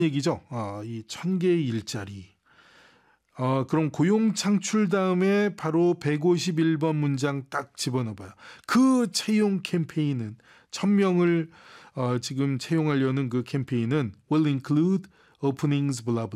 얘기죠. 이 1000개의 일자리. 그럼 고용 창출 다음에 바로 151번 문장 딱 집어넣어봐요. 그 채용 캠페인은 1000명을 지금 채용하려는 그 캠페인은 will include openings blah blah